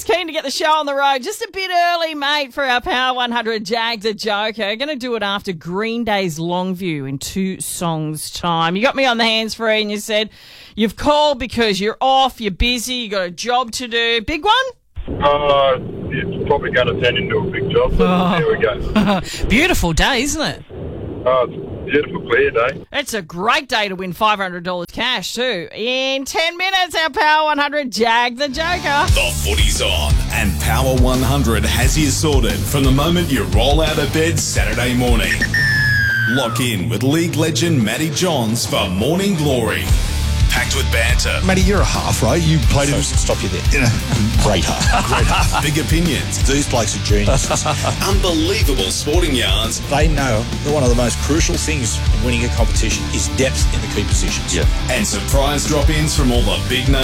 He's keen to get the show on the road just a bit early, mate, for our Power 100 Jag the Joker. Going to do it after Green Day's Longview in 2 songs' time. You got me on the hands free and you said you've called because you're off, you're busy, you got a job to do. Big one? It's probably going to turn into a big job, but here we go. Beautiful day, isn't it? It's a beautiful, clear day. It's a great day to win $500 cash too. In 10 minutes, our Power 100 Jag the Joker. The footy's on, and Power 100 has you sorted from the moment you roll out of bed Saturday morning. Lock in with league legend Matty Johns for Morning Glory. Packed with banter. Matty, you're a half, right? You played him. Stop you there. Great half. Great half. Big opinions. These blokes are geniuses. Unbelievable sporting yarns. They know that one of the most crucial things in winning a competition is depth in the key positions. And surprise drop-ins from all the big names.